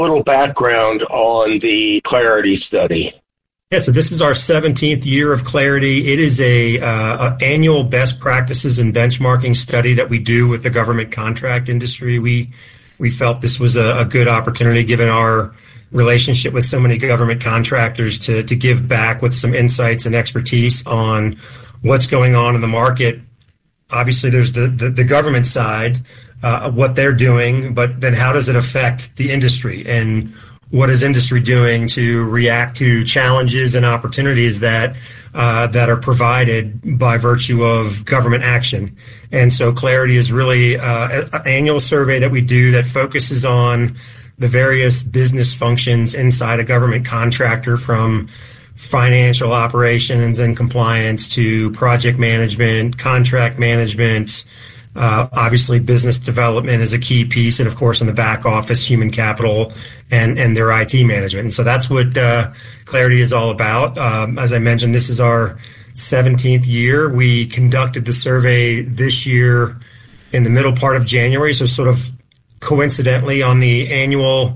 little background on the Clarity study. Yeah, so this is our 17th year of Clarity. It is a annual best practices and benchmarking study that we do with the government contract industry. We felt this was a good opportunity, given our relationship with so many government contractors, to give back with some insights and expertise on what's going on in the market. Obviously, there's the government side, what they're doing, but then how does it affect the industry, and what is industry doing to react to challenges and opportunities that are provided by virtue of government action? And so Clarity is really an annual survey that we do that focuses on the various business functions inside a government contractor, from financial operations and compliance to project management, contract management. Obviously, business development is a key piece, and of course, in the back office, human capital and their IT management. And so that's what Clarity is all about. As I mentioned, this is our 17th year. We conducted the survey this year in the middle part of January, so sort of coincidentally on the annual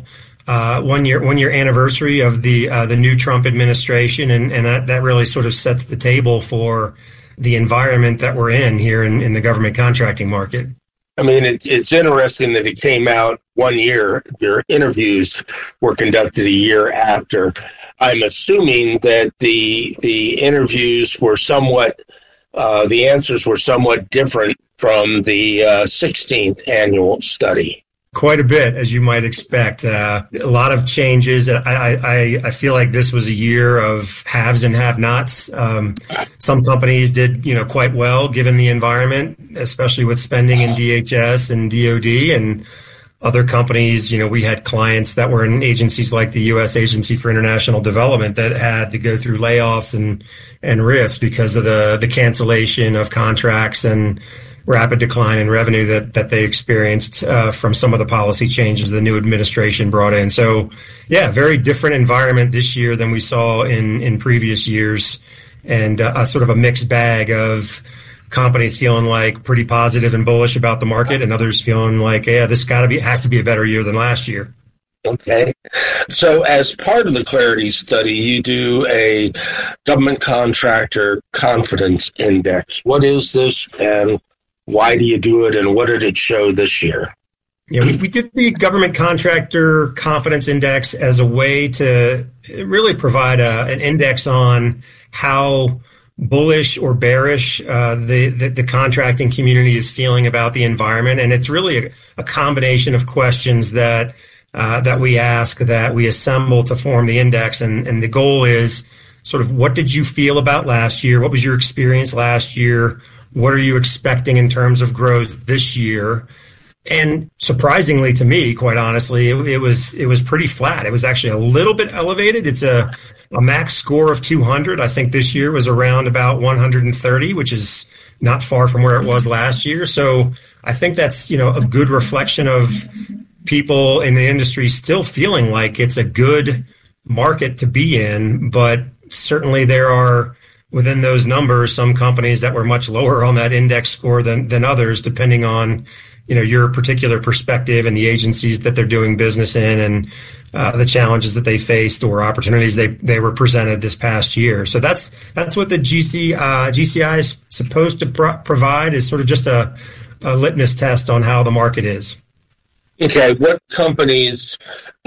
one year anniversary of the new Trump administration, and that really sort of sets the table for the environment that we're in here in the government contracting market. I mean, it's interesting that it came out 1 year. Their interviews were conducted a year after. I'm assuming that the interviews were somewhat, the answers were somewhat different from the 16th annual study. Quite a bit, as you might expect. A lot of changes. I feel like this was a year of haves and have-nots. Some companies did, quite well given the environment, especially with spending in DHS and DoD, and other companies. We had clients that were in agencies like the U.S. Agency for International Development that had to go through layoffs and rifts because of the cancellation of contracts and rapid decline in revenue that they experienced from some of the policy changes the new administration brought in. So, yeah, very different environment this year than we saw in previous years, and a sort of a mixed bag of companies feeling like pretty positive and bullish about the market, and others feeling like, yeah, this has to be a better year than last year. Okay. So as part of the Clarity study, you do a government contractor confidence index. What is this, and why do you do it, and what did it show this year? Yeah, we did the Government Contractor Confidence Index as a way to really provide an index on how bullish or bearish the contracting community is feeling about the environment. And it's really a combination of questions that we ask, that we assemble to form the index. And the goal is sort of, what did you feel about last year? What was your experience last year? What are you expecting in terms of growth this year? And surprisingly to me, quite honestly, it was pretty flat. It was actually a little bit elevated. It's a max score of 200. I think this year was around about 130, which is not far from where it was last year. So I think that's, a good reflection of people in the industry still feeling like it's a good market to be in. But certainly there are, within those numbers, some companies that were much lower on that index score than others, depending on, your particular perspective and the agencies that they're doing business in, and the challenges that they faced or opportunities they were presented this past year. So that's what the GCI is supposed to provide, is sort of just a litmus test on how the market is. Okay, what companies,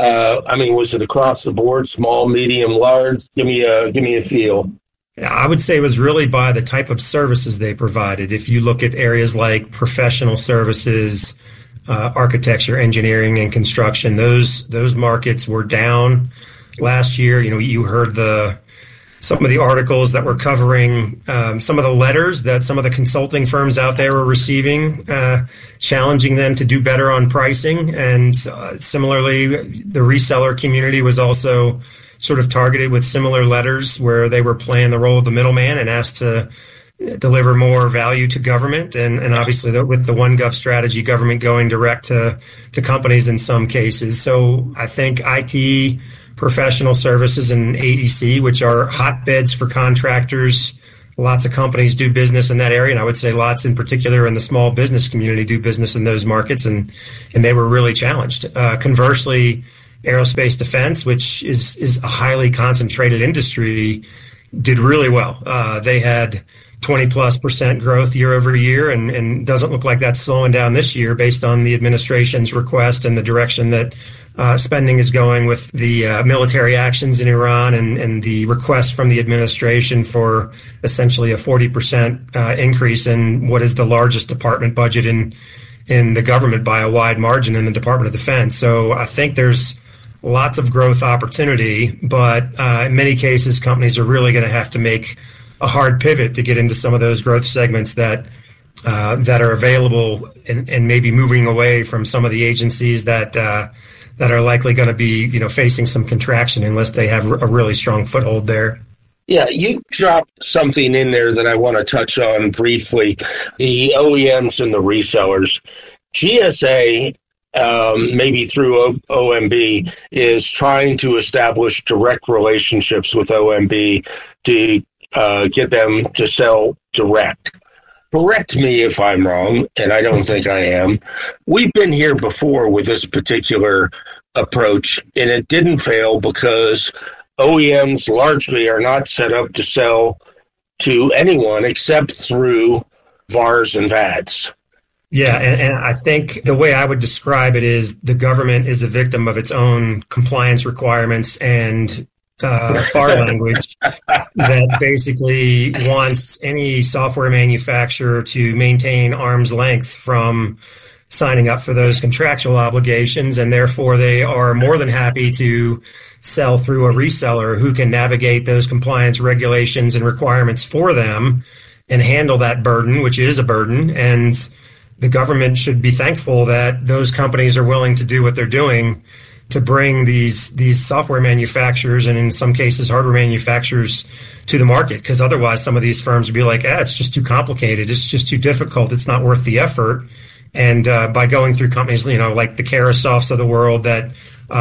was it across the board, small, medium, large? Give me a feel. I would say it was really by the type of services they provided. If you look at areas like professional services, architecture, engineering, and construction, those markets were down last year. You heard some of the articles that were covering some of the letters that some of the consulting firms out there were receiving, challenging them to do better on pricing. And similarly, the reseller community was also sort of targeted with similar letters where they were playing the role of the middleman and asked to deliver more value to government. And obviously with the OneGov strategy, government going direct to companies in some cases. So I think IT, professional services, and AEC, which are hotbeds for contractors, lots of companies do business in that area. And I would say lots in particular in the small business community do business in those markets. And they were really challenged. Conversely, aerospace defense, which is a highly concentrated industry, did really well. They had 20+% growth year over year, and doesn't look like that's slowing down this year based on the administration's request and the direction that spending is going with the military actions in Iran and the request from the administration for essentially a 40% increase in what is the largest department budget in the government by a wide margin in the Department of Defense. So I think there's lots of growth opportunity, but in many cases, companies are really going to have to make a hard pivot to get into some of those growth segments that are available, and maybe moving away from some of the agencies that are likely going to be, facing some contraction unless they have a really strong foothold there. Yeah, you dropped something in there that I want to touch on briefly. The OEMs and the resellers. GSA, maybe through OMB, is trying to establish direct relationships with OMB to get them to sell direct. Correct me if I'm wrong, and I don't think I am. We've been here before with this particular approach, and it didn't fail because OEMs largely are not set up to sell to anyone except through VARs and VADs. Yeah, and I think the way I would describe it is the government is a victim of its own compliance requirements and FAR language that basically wants any software manufacturer to maintain arm's length from signing up for those contractual obligations, and therefore they are more than happy to sell through a reseller who can navigate those compliance regulations and requirements for them and handle that burden, which is a burden. And the government should be thankful that those companies are willing to do what they're doing to bring these software manufacturers and in some cases hardware manufacturers to the market, because otherwise some of these firms would be like, it's just too complicated, it's just too difficult, it's not worth the effort. And by going through companies, like the Carasofts of the world that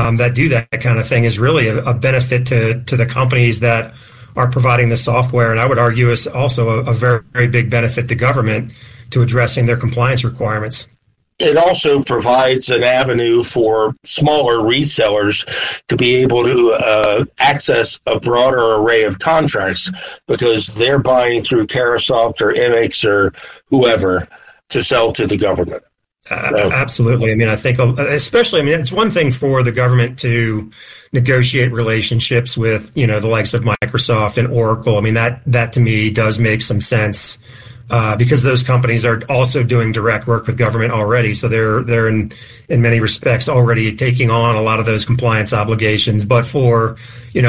do that kind of thing is really a benefit to the companies that are providing the software. And I would argue is also a very, very big benefit to government to addressing their compliance requirements. It also provides an avenue for smaller resellers to be able to access a broader array of contracts because they're buying through Carasoft or Immix or whoever to sell to the government. Absolutely. I mean, I think especially, it's one thing for the government to negotiate relationships with, the likes of Microsoft and Oracle. I mean, that to me does make some sense. Because those companies are also doing direct work with government already. So they're in many respects already taking on a lot of those compliance obligations. But for,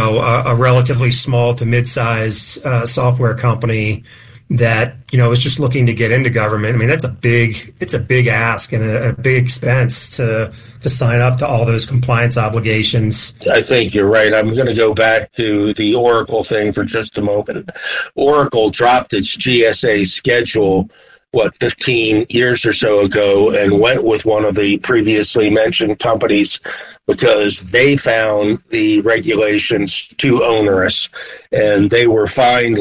a relatively small to mid-sized software company that, is just looking to get into government, I mean, it's a big ask and a big expense to sign up to all those compliance obligations. I think you're right. I'm going to go back to the Oracle thing for just a moment. Oracle dropped its GSA schedule, 15 years or so ago, and went with one of the previously mentioned companies because they found the regulations too onerous, and they were fined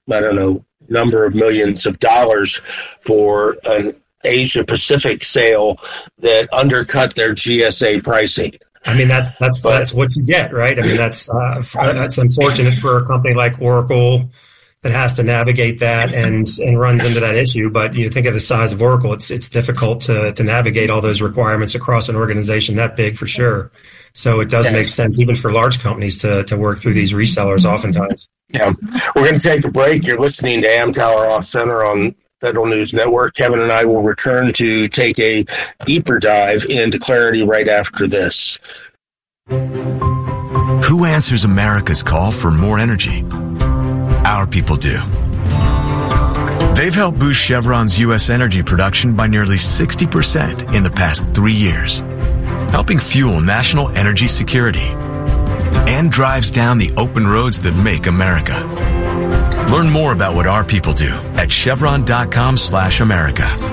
number of millions of dollars for an Asia Pacific sale that undercut their GSA pricing. I mean, that's what you get, right? I mean, that's unfortunate for a company like Oracle that has to navigate that and runs into that issue. But you think of the size of Oracle, it's difficult to navigate all those requirements across an organization that big for sure. So it does make sense even for large companies to work through these resellers oftentimes. Yeah. We're going to take a break. You're listening to Amtower Off Center on Federal News Network. Kevin and I will return to take a deeper dive into Clarity right after this. Who answers America's call for more energy? Our people do. They've helped boost Chevron's U.S. energy production by nearly 60% in the past 3 years, helping fuel national energy security, and drives down the open roads that make America. Learn more about what our people do at chevron.com/America.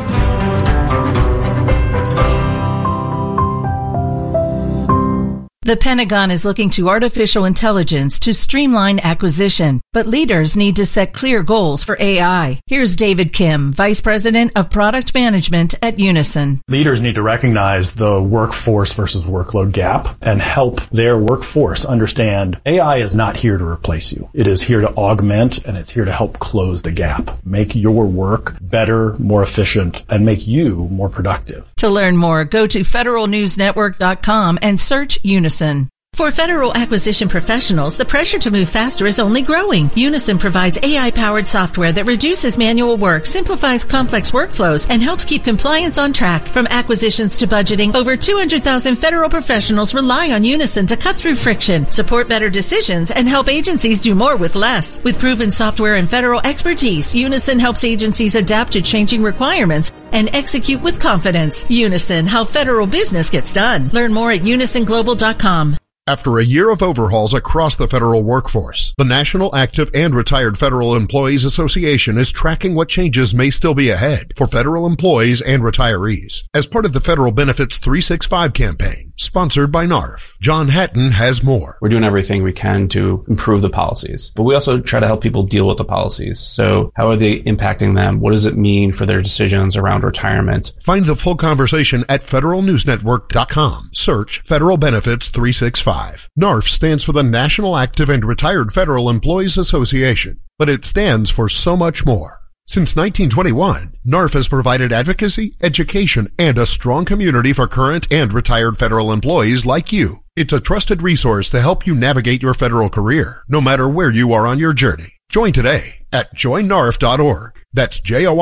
The Pentagon is looking to artificial intelligence to streamline acquisition, but leaders need to set clear goals for AI. Here's David Kim, Vice President of Product Management at Unison. Leaders need to recognize the workforce versus workload gap and help their workforce understand AI is not here to replace you. It is here to augment, and it's here to help close the gap. Make your work better, more efficient, and make you more productive. To learn more, go to federalnewsnetwork.com and search Unison. For federal acquisition professionals, the pressure to move faster is only growing. Unison provides AI-powered software that reduces manual work, simplifies complex workflows, and helps keep compliance on track. From acquisitions to budgeting, over 200,000 federal professionals rely on Unison to cut through friction, support better decisions, and help agencies do more with less. With proven software and federal expertise, Unison helps agencies adapt to changing requirements and execute with confidence. Unison, how federal business gets done. Learn more at unisonglobal.com. After a year of overhauls across the federal workforce, the National Active and Retired Federal Employees Association is tracking what changes may still be ahead for federal employees and retirees as part of the Federal Benefits 365 campaign, sponsored by NARF. John Hatton has more. We're doing everything we can to improve the policies, but we also try to help people deal with the policies. So how are they impacting them? What does it mean for their decisions around retirement? Find the full conversation at federalnewsnetwork.com. Search Federal Benefits 365. NARF stands for the National Active and Retired Federal Employees Association, but it stands for so much more. Since 1921, NARF has provided advocacy, education, and a strong community for current and retired federal employees like you. It's a trusted resource to help you navigate your federal career, no matter where you are on your journey. Join today at joinnarf.org. That's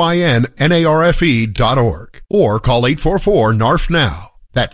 JOINNARFE.org. Or call 844-NARF-NOW. That's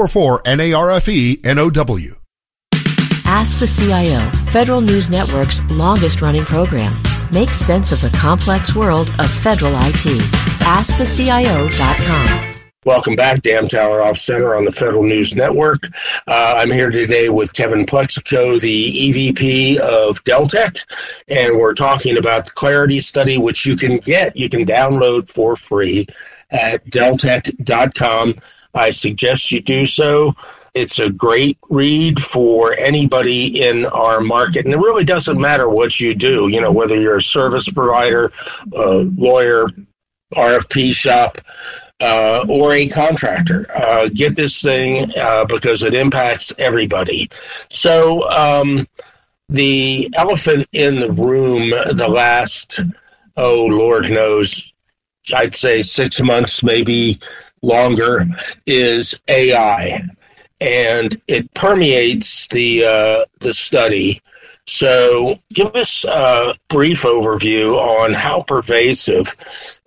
844-NARFE-NOW. Ask the CIO, Federal News Network's longest-running program. Make sense of the complex world of federal IT. AskTheCIO.com. Welcome back, Dan Tower Off Center on the Federal News Network. I'm here today with Kevin Plexico, the EVP of Deltek, and we're talking about the Clarity Study, which you can download for free at deltek.com. I suggest you do so. It's a great read for anybody in our market, and it really doesn't matter what you do, whether you're a service provider, a lawyer, RFP shop, or a contractor. Get this thing because it impacts everybody. So the elephant in the room the last, Lord knows, I'd say 6 months, maybe longer, is AI. And it permeates the study. So give us a brief overview on how pervasive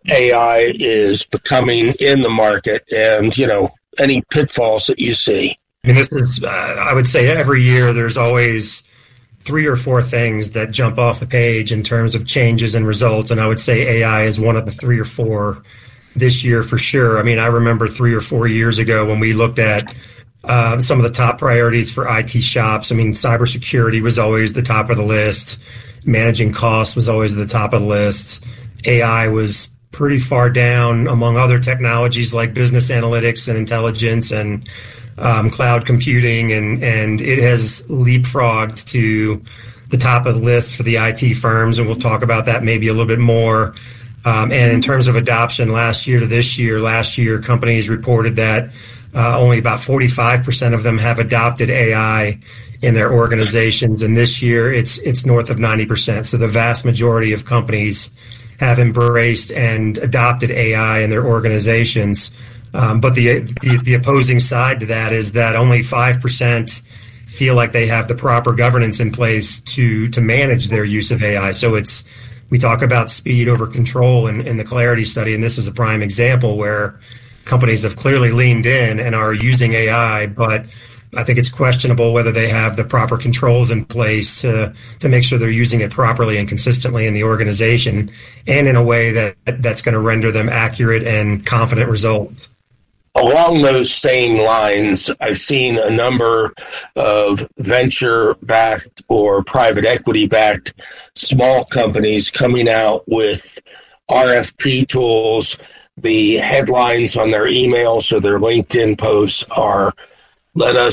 AI is becoming in the market and, any pitfalls that you see. I mean, this is, I would say every year there's always 3 or 4 things that jump off the page in terms of changes and results. And I would say AI is one of the 3 or 4 this year for sure. I mean, I remember 3 or 4 years ago when we looked at some of the top priorities for IT shops. I mean, cybersecurity was always the top of the list. Managing costs was always the top of the list. AI was pretty far down among other technologies like business analytics and intelligence and cloud computing. And it has leapfrogged to the top of the list for the IT firms. And we'll talk about that maybe a little bit more. And in terms of adoption last year to this year, companies reported that only about 45% of them have adopted AI in their organizations, and this year it's north of 90%. So the vast majority of companies have embraced and adopted AI in their organizations. But the opposing side to that is that only 5% feel like they have the proper governance in place to manage their use of AI. So we talk about speed over control in the Clarity Study, and this is a prime example where companies have clearly leaned in and are using AI, but I think it's questionable whether they have the proper controls in place to make sure they're using it properly and consistently in the organization and in a way that's going to render them accurate and confident results. Along those same lines, I've seen a number of venture-backed or private equity-backed small companies coming out with RFP tools. The headlines on their emails or their LinkedIn posts are, let us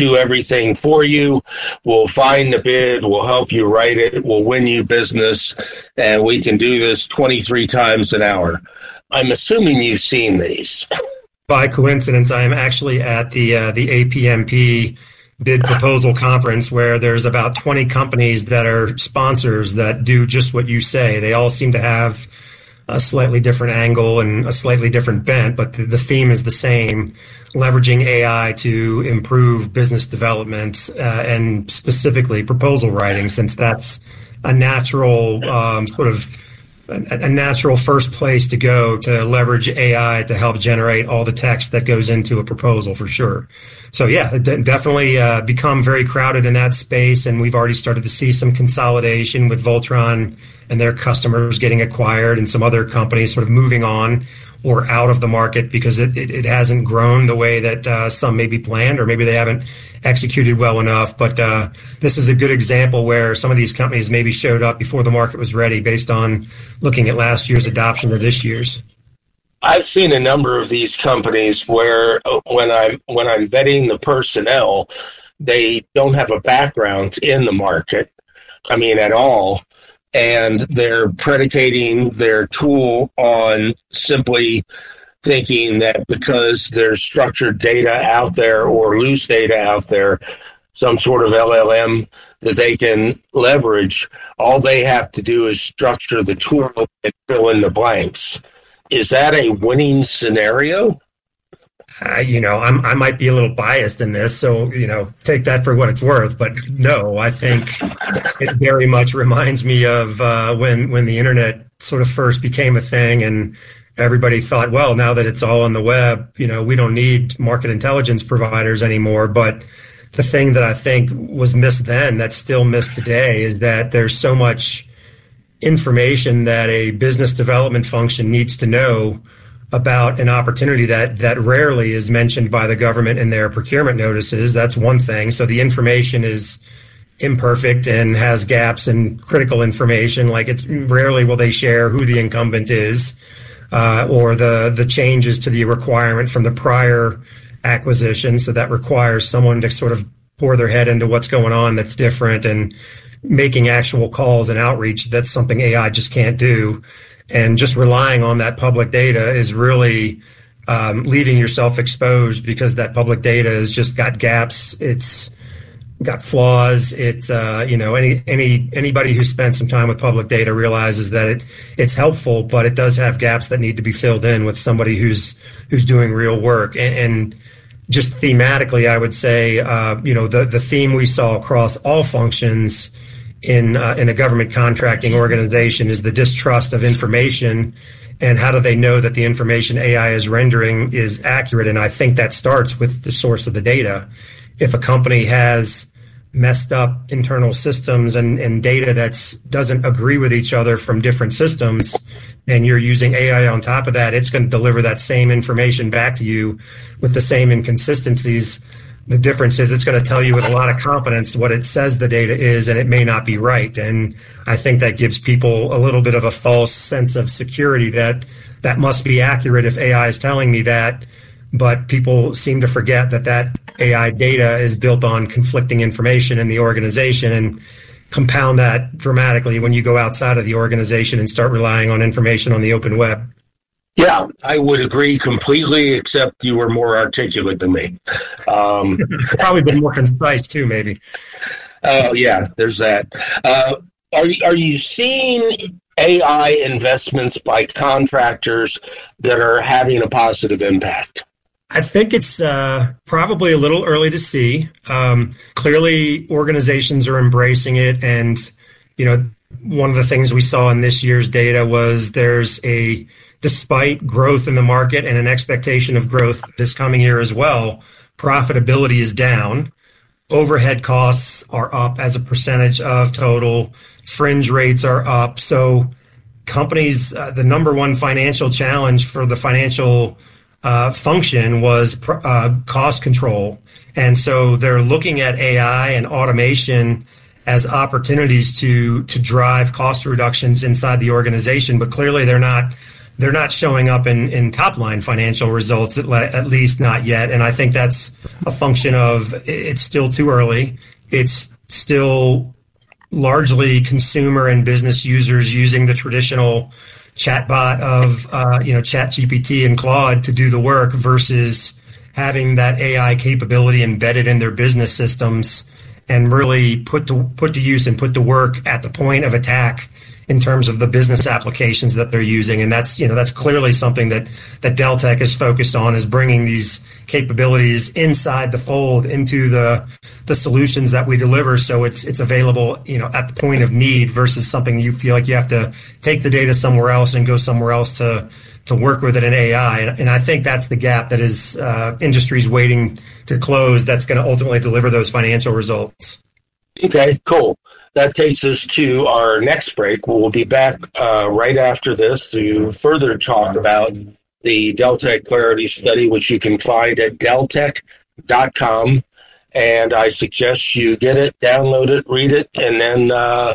do everything for you. We'll find the bid. We'll help you write it. We'll win you business. And we can do this 23 times an hour. I'm assuming you've seen these. By coincidence, I am actually at the APMP bid proposal conference, where there's about 20 companies that are sponsors that do just what you say. They all seem to have a slightly different angle and a slightly different bent, but the theme is the same: leveraging AI to improve business development and specifically proposal writing, since that's a natural a natural first place to go to leverage AI to help generate all the text that goes into a proposal, for sure. So yeah, it definitely become very crowded in that space, and we've already started to see some consolidation with Voltron and their customers getting acquired, and some other companies sort of moving on or out of the market because it hasn't grown the way that some maybe planned, or maybe they haven't executed well enough. But this is a good example where some of these companies maybe showed up before the market was ready based on looking at last year's adoption or this year's. I've seen a number of these companies where when I'm vetting the personnel, they don't have a background in the market, at all. And they're predicating their tool on simply thinking that because there's structured data out there or loose data out there, some sort of LLM that they can leverage, all they have to do is structure the tool and fill in the blanks. Is that a winning scenario? I might be a little biased in this, so, take that for what it's worth. But no, I think it very much reminds me of when the internet sort of first became a thing, and everybody thought, well, now that it's all on the web, we don't need market intelligence providers anymore. But the thing that I think was missed then that's still missed today is that there's so much information that a business development function needs to know about an opportunity that rarely is mentioned by the government in their procurement notices. That's one thing. So the information is imperfect and has gaps in critical information. Like, it's rarely will they share who the incumbent is, or the changes to the requirement from the prior acquisition. So that requires someone to sort of pour their head into what's going on that's different, and making actual calls and outreach. That's something AI just can't do. And just relying on that public data is really leaving yourself exposed, because that public data has just got gaps. It's got flaws. It's anybody who spends some time with public data realizes that it's helpful, but it does have gaps that need to be filled in with somebody who's doing real work. And just thematically, I would say, the theme we saw across all functions in a government contracting organization is the distrust of information, and how do they know that the information AI is rendering is accurate. And I think that starts with the source of the data. If a company has messed up internal systems and data that doesn't agree with each other from different systems, and you're using AI on top of that, it's going to deliver that same information back to you with the same inconsistencies. The difference is it's going to tell you with a lot of confidence what it says the data is, and it may not be right. And I think that gives people a little bit of a false sense of security that must be accurate if AI is telling me that. But people seem to forget that AI data is built on conflicting information in the organization, and compound that dramatically when you go outside of the organization and start relying on information on the open web. Yeah, I would agree completely, except you were more articulate than me. Probably been more concise too, maybe. Yeah, there's that. Are you seeing AI investments by contractors that are having a positive impact? I think it's probably a little early to see. Clearly, organizations are embracing it, and one of the things we saw in this year's data was despite growth in the market and an expectation of growth this coming year as well, profitability is down. Overhead costs are up as a percentage of total. Fringe rates are up. So companies, the number one financial challenge for the financial function was cost control. And so they're looking at AI and automation as opportunities to drive cost reductions inside the organization, but clearly they're not they're not showing up in top-line financial results, at least not yet. And I think that's a function of it's still too early. It's still largely consumer and business users using the traditional chatbot of ChatGPT and Claude to do the work versus having that AI capability embedded in their business systems and really put to use and put to work at the point of attack in terms of the business applications that they're using. And that's clearly something that Deltek is focused on, is bringing these capabilities inside the fold into the solutions that we deliver. So it's available, at the point of need versus something you feel like you have to take the data somewhere else and go somewhere else to work with it in AI. And I think that's the gap that is industry's waiting to close that's going to ultimately deliver those financial results. Okay, cool. That takes us to our next break. We'll be back right after this to further talk about the Deltek Clarity Study, which you can find at deltek.com. And I suggest you get it, download it, read it, and then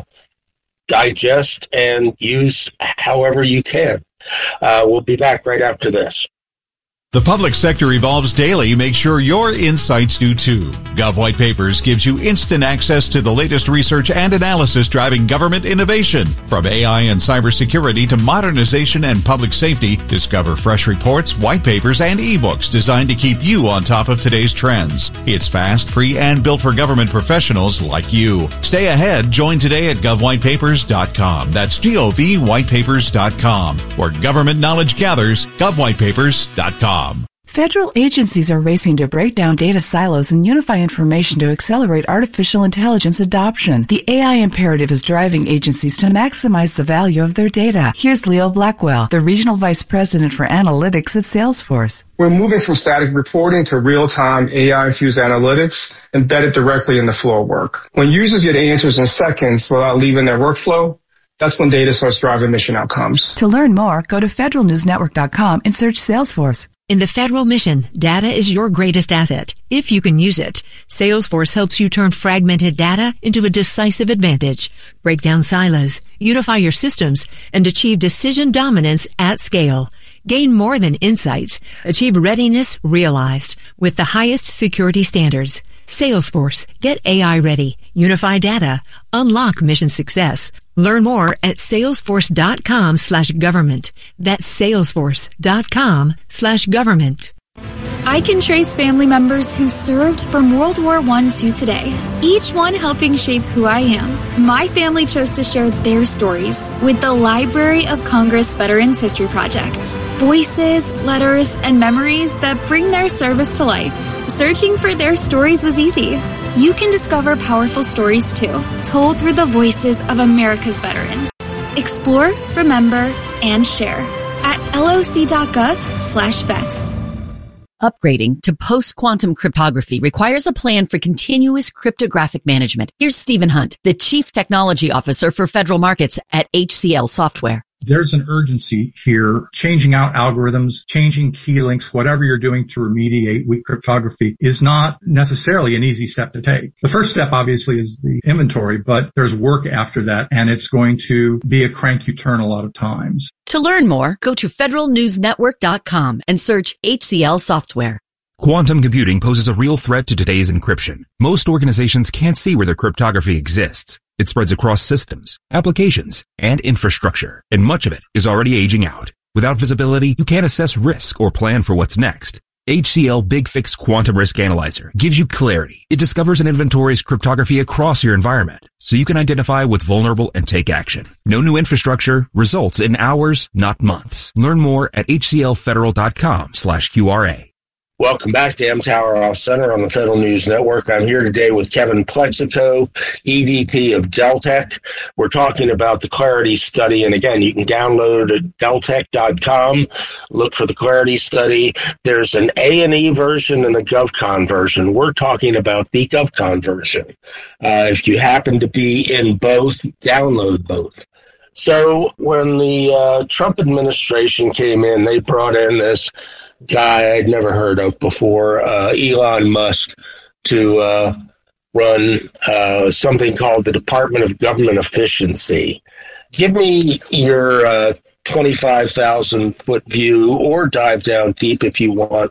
digest and use however you can. We'll be back right after this. The public sector evolves daily. Make sure your insights do too. Gov White Papers gives you instant access to the latest research and analysis driving government innovation. From AI and cybersecurity to modernization and public safety, discover fresh reports, white papers, and ebooks designed to keep you on top of today's trends. It's fast, free, and built for government professionals like you. Stay ahead. Join today at govwhitepapers.com. That's govwhitepapers.com. Where government knowledge gathers, govwhitepapers.com. Federal agencies are racing to break down data silos and unify information to accelerate artificial intelligence adoption. The AI imperative is driving agencies to maximize the value of their data. Here's Leo Blackwell, the Regional Vice President for Analytics at Salesforce. We're moving from static reporting to real-time AI-infused analytics embedded directly in the flow of work. When users get answers in seconds without leaving their workflow, that's when data starts driving mission outcomes. To learn more, go to federalnewsnetwork.com and search Salesforce. In the federal mission, data is your greatest asset, if you can use it. Salesforce helps you turn fragmented data into a decisive advantage, break down silos, unify your systems, and achieve decision dominance at scale. Gain more than insights. Achieve readiness realized with the highest security standards. Salesforce. Get AI ready. Unify data. Unlock mission success. Learn more at salesforce.com/government. That's salesforce.com/government. I can trace family members who served from World War I to today, each one helping shape who I am. My family chose to share their stories with the Library of Congress Veterans History Project. Voices, letters, and memories that bring their service to life. Searching for their stories was easy. You can discover powerful stories too, told through the voices of America's veterans. Explore, remember, and share at loc.gov/vets. Upgrading to post-quantum cryptography requires a plan for continuous cryptographic management. Here's Stephen Hunt, the Chief Technology Officer for Federal Markets at HCL Software. There's an urgency here. Changing out algorithms, changing key links, whatever you're doing to remediate weak cryptography is not necessarily an easy step to take. The first step, obviously, is the inventory, but there's work after that, and it's going to be a crank you turn a lot of times. To learn more, go to federalnewsnetwork.com and search HCL Software. Quantum computing poses a real threat to today's encryption. Most organizations can't see where their cryptography exists. It spreads across systems, applications, and infrastructure, and much of it is already aging out. Without visibility, you can't assess risk or plan for what's next. HCL BigFix Quantum Risk Analyzer gives you clarity. It discovers and inventories cryptography across your environment, so you can identify what's vulnerable and take action. No new infrastructure, results in hours, not months. Learn more at hclfederal.com/QRA. Welcome back to MTower Off Center on the Federal News Network. I'm here today with Kevin Plexico, EVP of Deltek. We're talking about the Clarity Study, and again, you can download it at deltek.com. Look for the Clarity Study. There's an A&E version and a GovCon version. We're talking about the GovCon version. If you happen to be in both, download both. So when the Trump administration came in, they brought in this guy I'd never heard of before, Elon Musk, to run something called the Department of Government Efficiency. Give me your 25,000-foot view, or dive down deep if you want,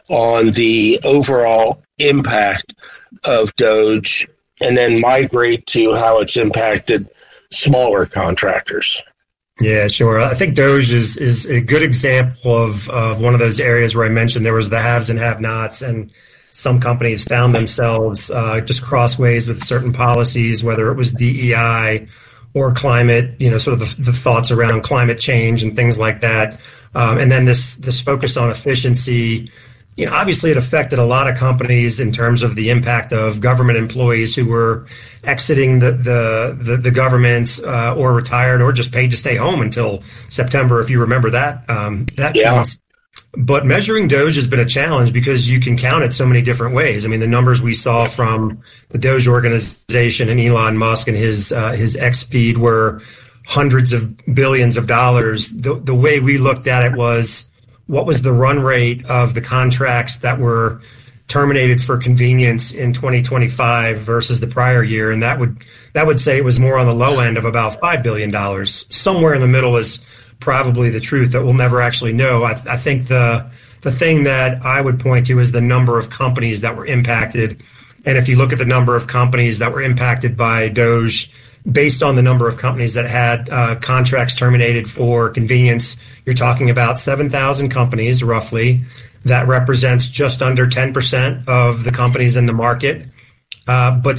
on the overall impact of DOGE, and then migrate to how it's impacted smaller contractors. Yeah, sure. I think DOGE is a good example of one of those areas where I mentioned there was the haves and have-nots, and some companies found themselves just crossways with certain policies, whether it was DEI or climate, sort of the thoughts around climate change and things like that. And then this focus on efficiency, obviously it affected a lot of companies in terms of the impact of government employees who were exiting the government or retired or just paid to stay home until September, if you remember that. Piece. But measuring DOGE has been a challenge because you can count it so many different ways. I mean, the numbers we saw from the DOGE organization and Elon Musk and his X feed were hundreds of billions of dollars. The way we looked at it was, what was the run rate of the contracts that were terminated for convenience in 2025 versus the prior year? And that would say it was more on the low end of about $5 billion. Somewhere in the middle is probably the truth that we'll never actually know. I think the thing that I would point to is the number of companies that were impacted. And if you look at the number of companies that were impacted by DOGE, based on the number of companies that had contracts terminated for convenience, you're talking about 7,000 companies roughly. That represents just under 10% of the companies in the market. But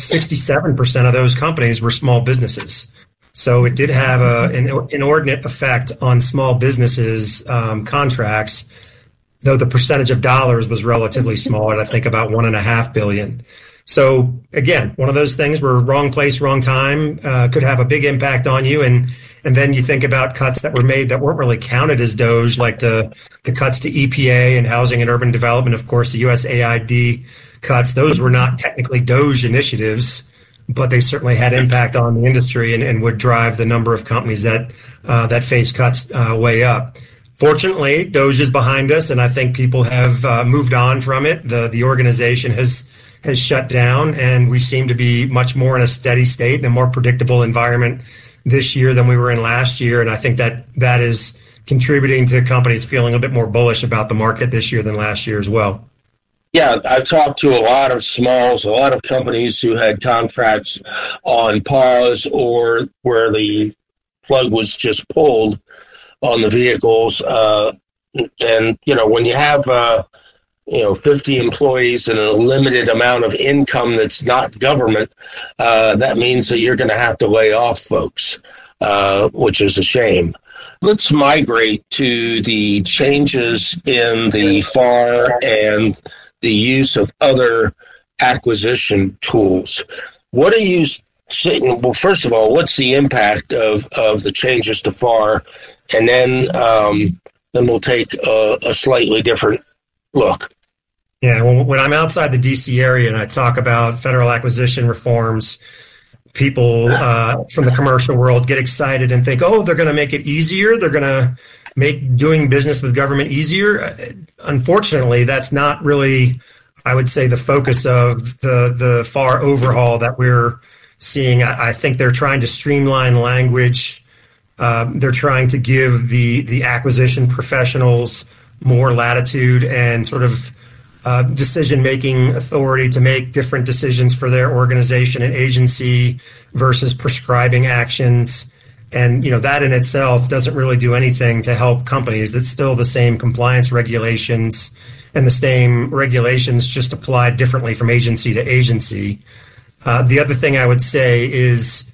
67% of those companies were small businesses. So it did have an inordinate effect on small businesses' contracts, though the percentage of dollars was relatively small, at I think about $1.5 billion. So again, one of those things where wrong place, wrong time could have a big impact on you. And then you think about cuts that were made that weren't really counted as DOGE, like the cuts to EPA and housing and urban development. Of course, the USAID cuts, those were not technically DOGE initiatives, but they certainly had impact on the industry and would drive the number of companies that face cuts way up. Fortunately, DOGE is behind us, and I think people have moved on from it. The organization has shut down, and we seem to be much more in a steady state and a more predictable environment this year than we were in last year. And I think that is contributing to companies feeling a bit more bullish about the market this year than last year as well. Yeah, I've talked to a lot of smalls, a lot of companies who had contracts on pause or where the plug was just pulled on the vehicles. And, when you have, 50 employees and a limited amount of income that's not government, that means that you're going to have to lay off folks, which is a shame. Let's migrate to the changes in the FAR and the use of other acquisition tools. What are you saying? Well, first of all, what's the impact of the changes to FAR? And then we'll take a slightly different look. Yeah, well, when I'm outside the D.C. area and I talk about federal acquisition reforms, people from the commercial world get excited and think, they're going to make it easier. They're going to make doing business with government easier. Unfortunately, that's not really, I would say, the focus of the FAR overhaul that we're seeing. I think they're trying to streamline language. They're trying to give the acquisition professionals more latitude and sort of decision-making authority to make different decisions for their organization and agency versus prescribing actions. And, that in itself doesn't really do anything to help companies. It's still the same compliance regulations and the same regulations just applied differently from agency to agency. The other thing I would say is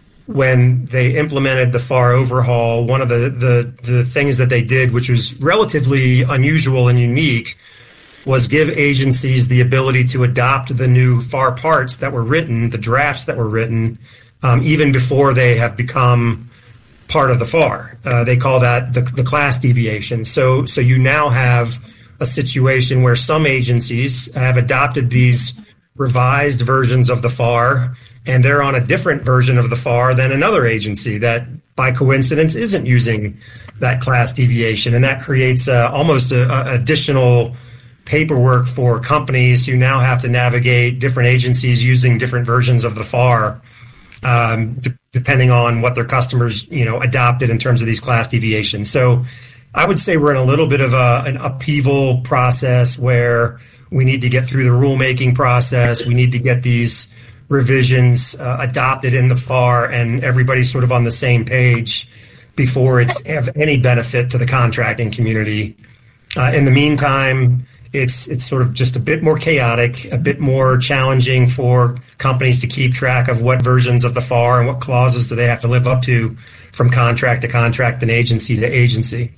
when they implemented the FAR overhaul, one of the things that they did, which was relatively unusual and unique, was give agencies the ability to adopt the new FAR parts that were written, the drafts that were written, even before they have become part of the FAR. They call that the class deviation. So you now have a situation where some agencies have adopted these revised versions of the FAR, and they're on a different version of the FAR than another agency that, by coincidence, isn't using that class deviation. And that creates almost a additional paperwork for companies who now have to navigate different agencies using different versions of the FAR. depending on what their customers, adopted in terms of these class deviations. So I would say we're in a little bit of an upheaval process where we need to get through the rulemaking process. We need to get these revisions adopted in the FAR, and everybody's sort of on the same page before it's of any benefit to the contracting community. In the meantime, it's sort of just a bit more chaotic, a bit more challenging for companies to keep track of what versions of the FAR and what clauses do they have to live up to from contract to contract and agency to agency.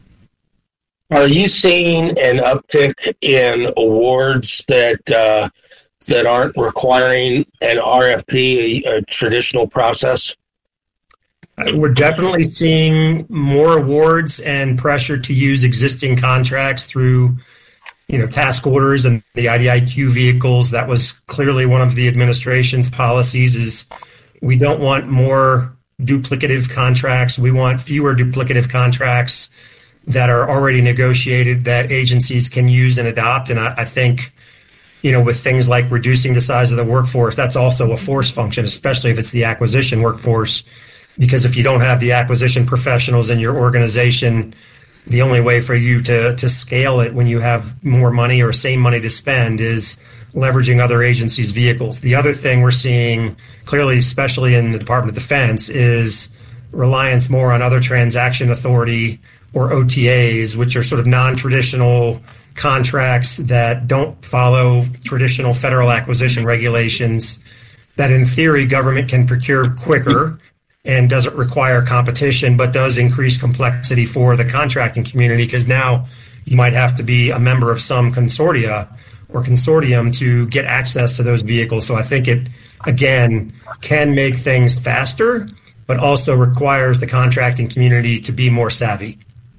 Are you seeing an uptick in awards that aren't requiring an RFP, a traditional process? We're definitely seeing more awards and pressure to use existing contracts through, task orders and the IDIQ vehicles. That was clearly one of the administration's policies is we don't want more duplicative contracts. We want fewer duplicative contracts that are already negotiated that agencies can use and adopt. And I think, with things like reducing the size of the workforce, that's also a force function, especially if it's the acquisition workforce. Because if you don't have the acquisition professionals in your organization, the only way for you to scale it when you have more money or same money to spend is leveraging other agencies' vehicles. The other thing we're seeing clearly, especially in the Department of Defense, is reliance more on other transaction authority or OTAs, which are sort of non-traditional contracts that don't follow traditional federal acquisition regulations that in theory government can procure quicker and doesn't require competition, but does increase complexity for the contracting community because now you might have to be a member of some consortia or consortium to get access to those vehicles. So I think it, again, can make things faster, but also requires the contracting community to be more savvy.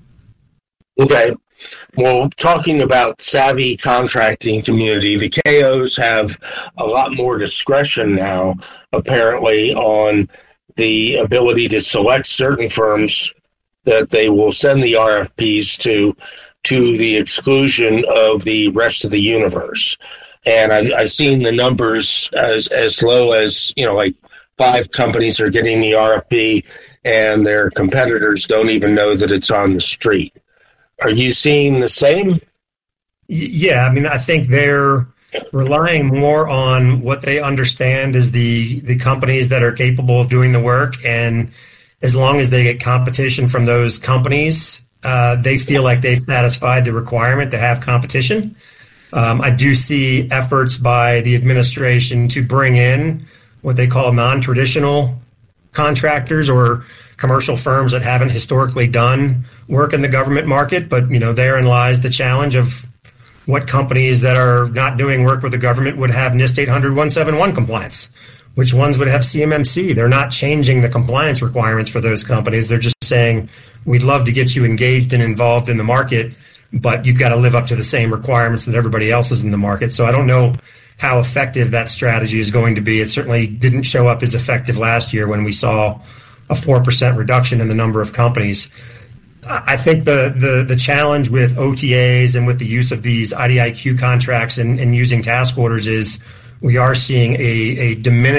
Okay. Well, talking about savvy contracting community, the KOs have a lot more discretion now, apparently, on the ability to select certain firms that they will send the RFPs to the exclusion of the rest of the universe. And I've seen the numbers as low as, like 5 companies are getting the RFP and their competitors don't even know that it's on the street. Are you seeing the same? Yeah, I think they're relying more on what they understand as the companies that are capable of doing the work. And as long as they get competition from those companies, they feel like they've satisfied the requirement to have competition. I do see efforts by the administration to bring in what they call non-traditional contractors or commercial firms that haven't historically done work in the government market. But, therein lies the challenge of what companies that are not doing work with the government would have NIST 800-171 compliance. Which ones would have CMMC? They're not changing the compliance requirements for those companies. They're just saying, we'd love to get you engaged and involved in the market, but you've got to live up to the same requirements that everybody else is in the market. So I don't know how effective that strategy is going to be. It certainly didn't show up as effective last year when we saw a 4% reduction in the number of companies. I think the challenge with OTAs and with the use of these IDIQ contracts and using task orders is we are seeing a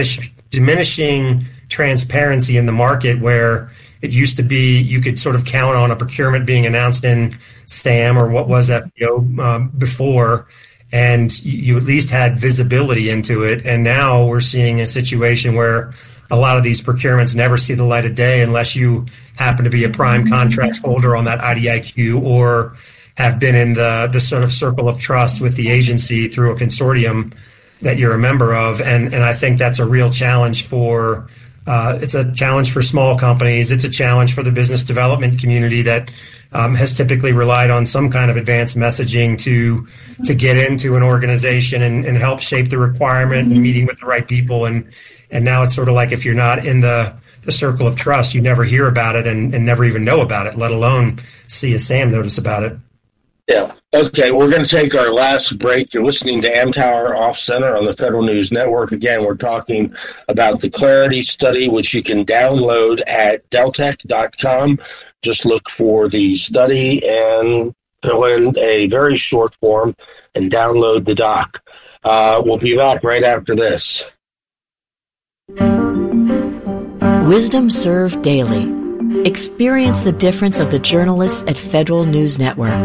diminishing transparency in the market where it used to be you could sort of count on a procurement being announced in SAM or what was FBO before, and you at least had visibility into it. And now we're seeing a situation where a lot of these procurements never see the light of day unless you happen to be a prime contract holder on that IDIQ or have been in the sort of circle of trust with the agency through a consortium that you're a member of. And I think that's a real challenge for it's a challenge for small companies. It's a challenge for the business development community that has typically relied on some kind of advanced messaging to get into an organization and help shape the requirement and meeting with the right people. And now it's sort of like if you're not in the circle of trust, you never hear about it and never even know about it, let alone see a SAM notice about it. Yeah. Okay, we're going to take our last break. You're listening to Amtower Off Center on the Federal News Network. Again, we're talking about the Clarity Study, which you can download at deltek.com. Just look for the study and fill in a very short form and download the doc. We'll be back right after this. Wisdom Served Daily. Experience the difference of the journalists at Federal News Network.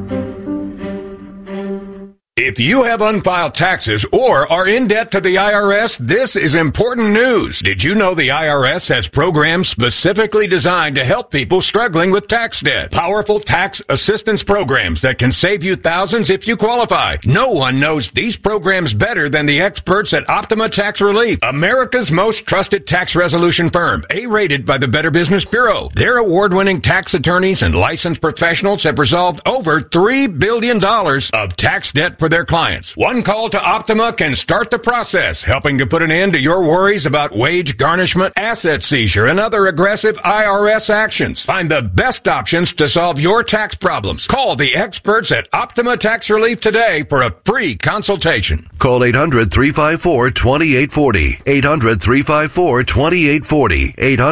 If you have unfiled taxes or are in debt to the IRS, this is important news. Did you know the IRS has programs specifically designed to help people struggling with tax debt? Powerful tax assistance programs that can save you thousands if you qualify. No one knows these programs better than the experts at Optima Tax Relief, America's most trusted tax resolution firm, A-rated by the Better Business Bureau. Their award-winning tax attorneys and licensed professionals have resolved over $3 billion of tax debt for their clients. One call to Optima can start the process, helping to put an end to your worries about wage garnishment, asset seizure, and other aggressive IRS actions. Find the best options to solve your tax problems. Call the experts at Optima Tax Relief today for a free consultation. Call 800-354-2840. 800-354-2840.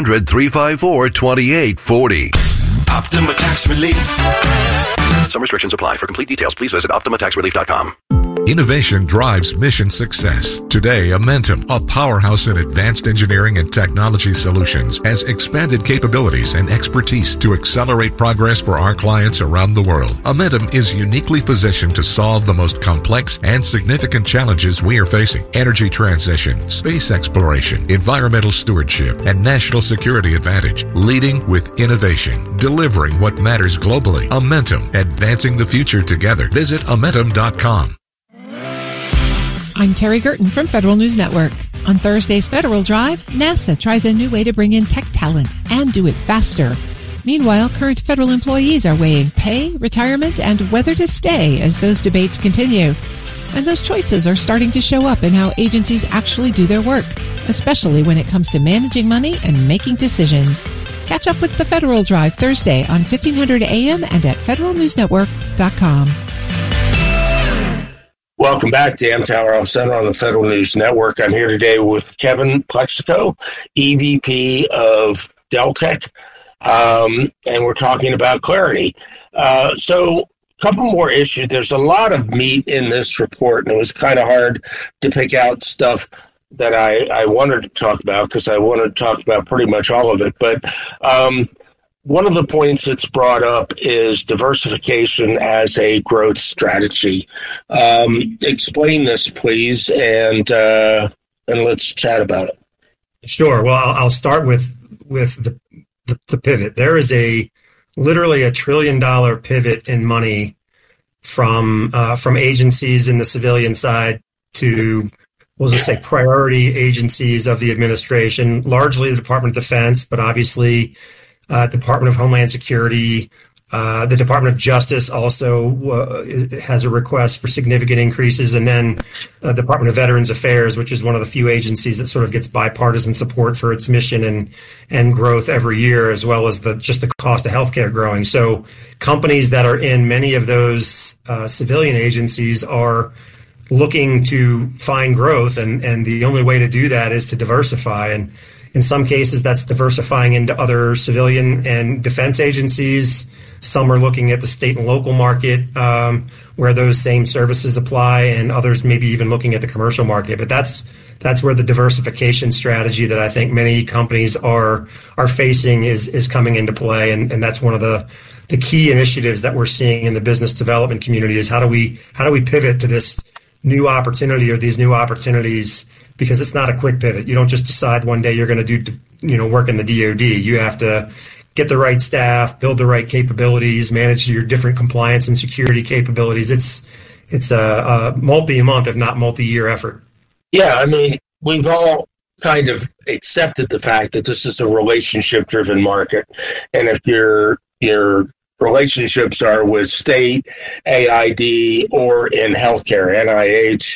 800-354-2840. Optima Tax Relief. Some restrictions apply. For complete details, please visit OptimaTaxRelief.com. Innovation drives mission success. Today, Amentum, a powerhouse in advanced engineering and technology solutions, has expanded capabilities and expertise to accelerate progress for our clients around the world. Amentum is uniquely positioned to solve the most complex and significant challenges we are facing: energy transition, space exploration, environmental stewardship, and national security advantage. Leading with innovation, delivering what matters globally. Amentum, advancing the future together. Visit Amentum.com. I'm Terry Gerton from Federal News Network. On Thursday's Federal Drive, NASA tries a new way to bring in tech talent and do it faster. Meanwhile, current federal employees are weighing pay, retirement, and whether to stay as those debates continue. And those choices are starting to show up in how agencies actually do their work, especially when it comes to managing money and making decisions. Catch up with the Federal Drive Thursday on 1500 AM and at federalnewsnetwork.com. Welcome back to Amtower Health Center on the Federal News Network. I'm here today with Kevin Plexico, EVP of Deltek, and we're talking about Clarity. So a couple more issues. There's a lot of meat in this report, and it was kind of hard to pick out stuff that I wanted to talk about because I wanted to talk about pretty much all of it. But one of the points that's brought up is diversification as a growth strategy. Explain this, please, and let's chat about it. Sure. Well, I'll start with the pivot. There is literally $1 trillion pivot in money from agencies in the civilian side to, we'll just say, priority agencies of the administration, largely the Department of Defense, but obviously Department of Homeland Security. The Department of Justice also has a request for significant increases, and then Department of Veterans Affairs, which is one of the few agencies that sort of gets bipartisan support for its mission and growth every year, as well as just the cost of healthcare growing. So companies that are in many of those civilian agencies are looking to find growth, and the only way to do that is to diversify. And in some cases, that's diversifying into other civilian and defense agencies. Some are looking at the state and local market where those same services apply, and others maybe even looking at the commercial market. But that's where the diversification strategy that I think many companies are facing is coming into play, and that's one of the key initiatives that we're seeing in the business development community is how do we pivot to this new opportunity or these new opportunities, because it's not a quick pivot. You don't just decide one day you're going to do work in the DoD. You have to get the right staff, build the right capabilities, manage your different compliance and security capabilities. It's a multi-month, if not multi-year effort. Yeah, I mean, we've all kind of accepted the fact that this is a relationship-driven market, and if your relationships are with state, AID, or in healthcare, NIH,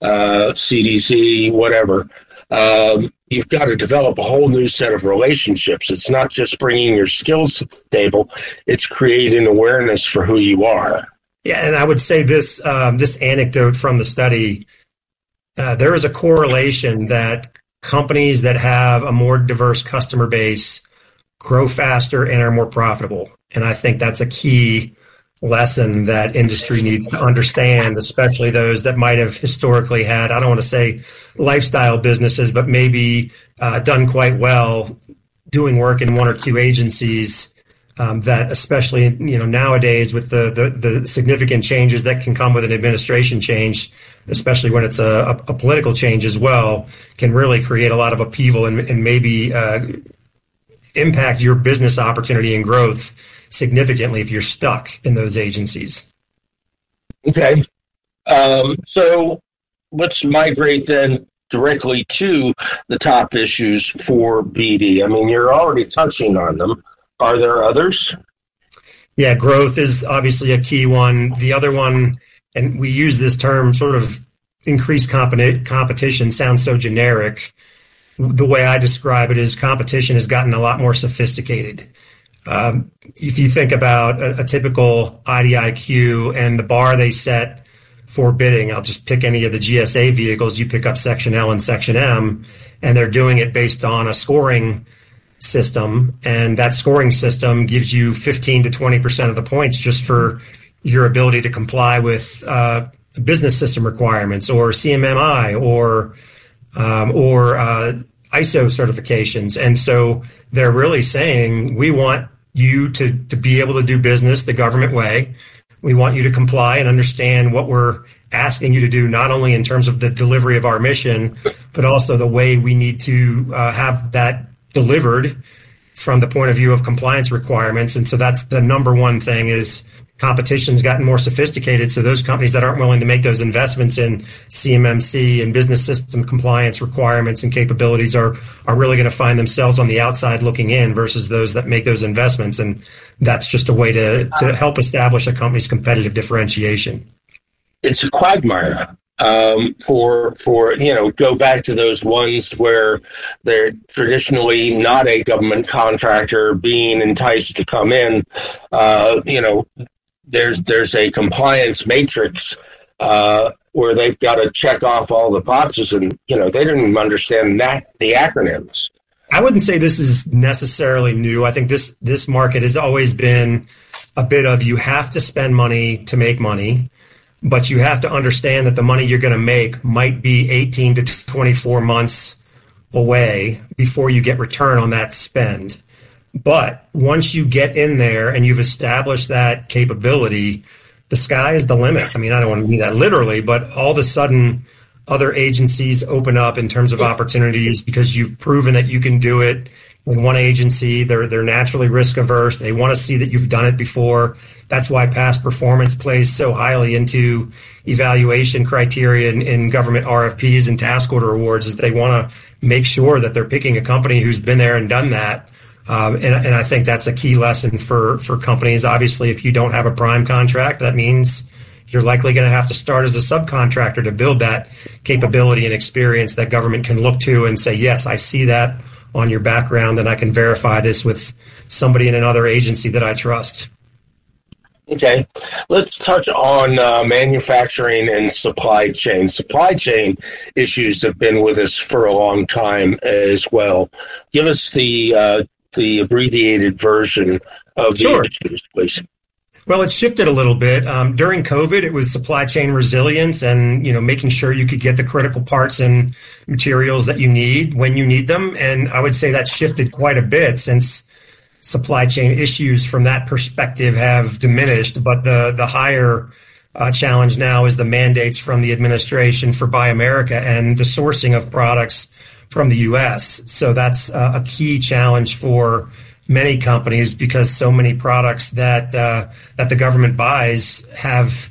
CDC, whatever, you've got to develop a whole new set of relationships. It's not just bringing your skills to the table, it's creating awareness for who you are. Yeah, and I would say this anecdote from the study, there is a correlation that companies that have a more diverse customer base grow faster and are more profitable. And I think that's a key lesson that industry needs to understand, especially those that might have historically had, I don't want to say lifestyle businesses, but maybe done quite well doing work in one or two agencies that, especially nowadays with the significant changes that can come with an administration change, especially when it's a political change as well, can really create a lot of upheaval and maybe impact your business opportunity and growth significantly if you're stuck in those agencies. Okay. So let's migrate then directly to the top issues for BD. I mean, you're already touching on them. Are there others? Yeah, growth is obviously a key one. The other one, and we use this term sort of increased competition, sounds so generic. The way I describe it is competition has gotten a lot more sophisticated. If you think about a typical IDIQ and the bar they set for bidding, I'll just pick any of the GSA vehicles. You pick up Section L and Section M, and they're doing it based on a scoring system, and that scoring system gives you 15 to 20% of the points just for your ability to comply with business system requirements or CMMI or ISO certifications. And so they're really saying, we want you to be able to do business the government way. We want you to comply and understand what we're asking you to do, not only in terms of the delivery of our mission, but also the way we need to have that delivered from the point of view of compliance requirements. And so that's the number one thing is competition's gotten more sophisticated. So those companies that aren't willing to make those investments in CMMC and business system compliance requirements and capabilities are really going to find themselves on the outside looking in versus those that make those investments. And that's just a way to help establish a company's competitive differentiation. It's a quagmire. For go back to those ones where they're traditionally not a government contractor being enticed to come in. There's a compliance matrix where they've got to check off all the boxes, and they didn't even understand the acronyms. I wouldn't say this is necessarily new. I think this market has always been a bit of you have to spend money to make money. But you have to understand that the money you're going to make might be 18 to 24 months away before you get return on that spend. But once you get in there and you've established that capability, the sky is the limit. I mean, I don't want to mean that literally, but all of a sudden other agencies open up in terms of opportunities because you've proven that you can do it. In one agency, they're naturally risk averse. They want to see that you've done it before. That's why past performance plays so highly into evaluation criteria in government RFPs and task order awards, is they want to make sure that they're picking a company who's been there and done that. And I think that's a key lesson for companies. Obviously, if you don't have a prime contract, that means you're likely going to have to start as a subcontractor to build that capability and experience that government can look to and say, yes, I see that on your background, and I can verify this with somebody in another agency that I trust. Okay, let's touch on manufacturing and supply chain. Supply chain issues have been with us for a long time as well. Give us the abbreviated version of the issues, please. Well, it shifted a little bit. During COVID, it was supply chain resilience and, making sure you could get the critical parts and materials that you need when you need them. And I would say that shifted quite a bit since supply chain issues from that perspective have diminished. But the higher challenge now is the mandates from the administration for Buy America and the sourcing of products from the U.S. So that's a key challenge for many companies because so many products that the government buys have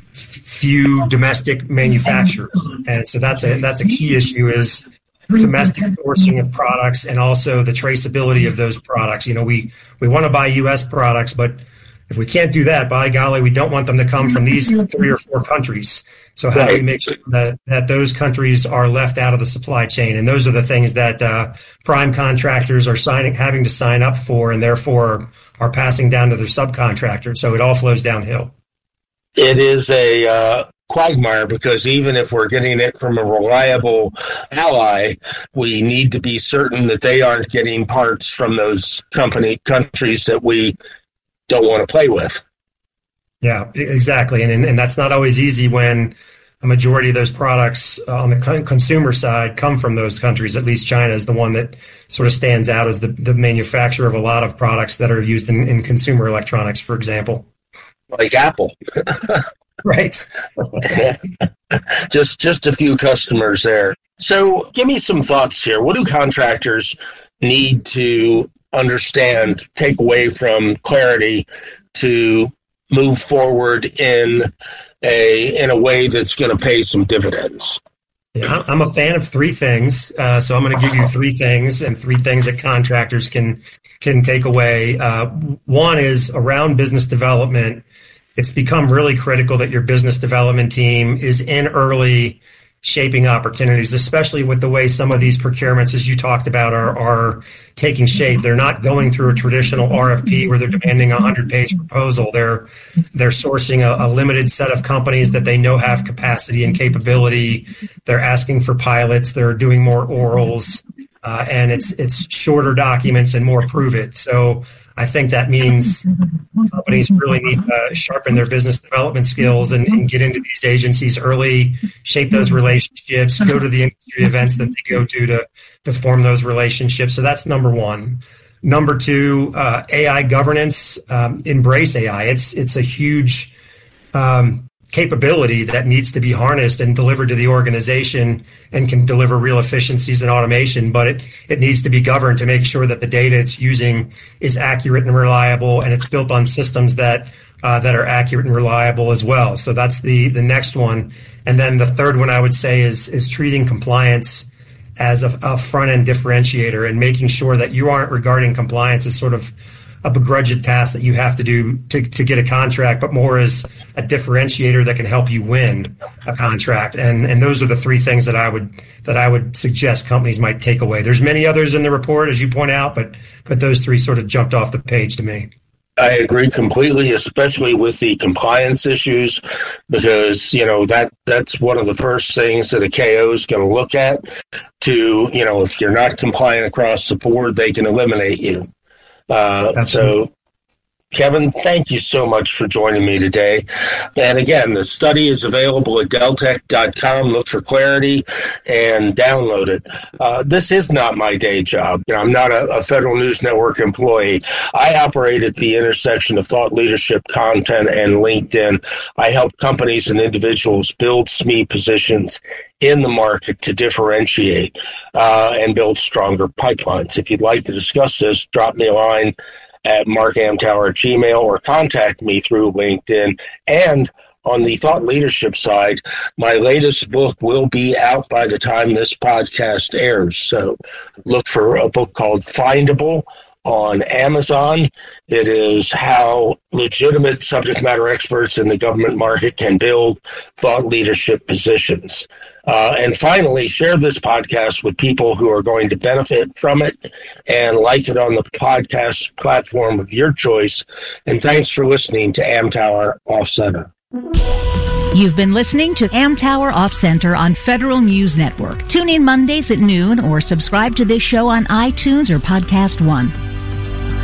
few domestic manufacturers, and so that's a key issue is domestic sourcing of products and also the traceability of those products. We want to buy U.S. products, but if we can't do that, by golly, we don't want them to come from these 3 or 4 countries. So how do we make sure that those countries are left out of the supply chain? And those are the things that prime contractors are having to sign up for, and therefore are passing down to their subcontractors. So it all flows downhill. It is a quagmire because even if we're getting it from a reliable ally, we need to be certain that they aren't getting parts from those countries that we don't want to play with. Yeah, exactly. And that's not always easy when a majority of those products on the consumer side come from those countries. At least China is the one that sort of stands out as the manufacturer of a lot of products that are used in consumer electronics, for example. Like Apple. Right. Just a few customers there. So give me some thoughts here. What do contractors need to understand, take away from Clarity to move forward in a way that's going to pay some dividends? Yeah, I'm a fan of three things. So I'm going to give you three things, and three things that contractors can take away. One is around business development. It's become really critical that your business development team is in early, shaping opportunities, especially with the way some of these procurements, as you talked about, are taking shape. They're not going through a traditional RFP where they're demanding a 100-page proposal. They're sourcing a limited set of companies that they know have capacity and capability. They're asking for pilots. They're doing more orals, and it's shorter documents and more prove it. So I think that means companies really need to sharpen their business development skills and get into these agencies early, shape those relationships, go to the industry events that they go to form those relationships. So that's number one. Number two, AI governance, embrace AI. It's a huge capability that needs to be harnessed and delivered to the organization and can deliver real efficiencies and automation, but it needs to be governed to make sure that the data it's using is accurate and reliable, and it's built on systems that are accurate and reliable as well. So that's the next one. And then the third one I would say is treating compliance as a front-end differentiator and making sure that you aren't regarding compliance as sort of a begrudged task that you have to do to get a contract, but more as a differentiator that can help you win a contract. And those are the three things that I would suggest companies might take away. There's many others in the report, as you point out, but those three sort of jumped off the page to me. I agree completely, especially with the compliance issues, because, that's one of the first things that a KO is going to look at to, if you're not compliant across the board, they can eliminate you. So, Kevin, thank you so much for joining me today. And again, the study is available at deltek.com. Look for Clarity and download it. This is not my day job. I'm not a Federal News Network employee. I operate at the intersection of thought leadership, content, and LinkedIn. I help companies and individuals build SME positions in the market to differentiate and build stronger pipelines. If you'd like to discuss this, drop me a line at markamtower@gmail.com or contact me through LinkedIn. And on the thought leadership side, my latest book will be out by the time this podcast airs. So look for a book called Findable on Amazon. It is how legitimate subject matter experts in the government market can build thought leadership positions. And finally, share this podcast with people who are going to benefit from it and like it on the podcast platform of your choice. And thanks for listening to Amtower Off Center. You've been listening to Amtower Off Center on Federal News Network. Tune in Mondays at noon or subscribe to this show on iTunes or Podcast One.